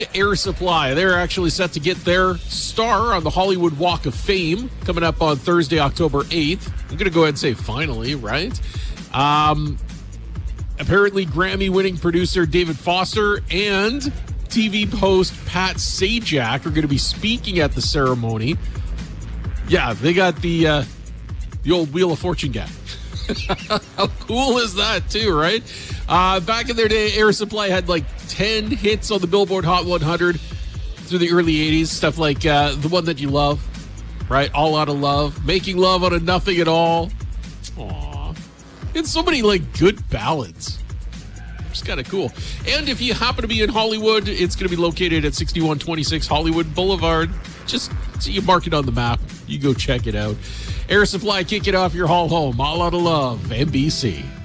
Air Supply, they're actually set to get their star on the Hollywood Walk of Fame coming up on Thursday, October 8th. I'm going to go ahead and say finally, right? Apparently, Grammy-winning producer David Foster and TV host Pat Sajak are going to be speaking at the ceremony. Yeah, they got the old Wheel of Fortune guy. How cool is that, too, right? Back in their day, Air Supply had like 10 hits on the Billboard Hot 100 through the early 80s. Stuff like The One That You Love, right? All Out of Love, Making Love Out of Nothing at All. Aww. And so many like good ballads. It's kind of cool. And if you happen to be in Hollywood, it's going to be located at 6126 Hollywood Boulevard. Just so you mark it on the map. You go check it out. Air Supply kicking off your haul home. All Out of Love, NBC.